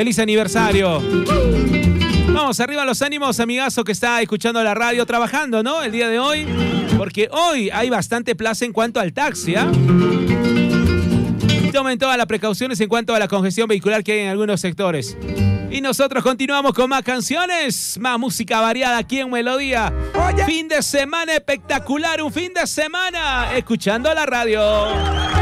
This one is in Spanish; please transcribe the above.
¡Feliz aniversario! Vamos, arriba los ánimos, amigazo que está escuchando la radio, trabajando, ¿no? El día de hoy, porque hoy hay bastante plaza en cuanto al taxi, ¿ah? Tomen todas las precauciones en cuanto a la congestión vehicular que hay en algunos sectores. Y nosotros continuamos con más canciones, más música variada aquí en Melodía. Oye. Fin de semana espectacular, un fin de semana escuchando la radio.